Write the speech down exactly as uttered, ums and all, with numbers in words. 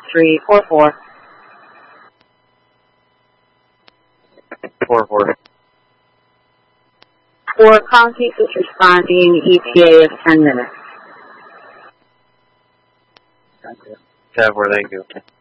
three four four. Four four. For County is responding, E T A is ten minutes. ten four, thank you.